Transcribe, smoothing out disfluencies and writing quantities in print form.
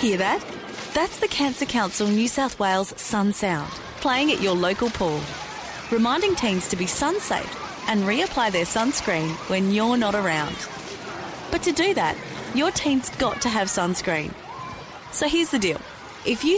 Hear that? That's the Cancer Council New South Wales Sun Sound, playing at your local pool, reminding teens to be sun safe and reapply their sunscreen when you're not around. But to do that, your teen's got to have sunscreen. So here's the deal. If you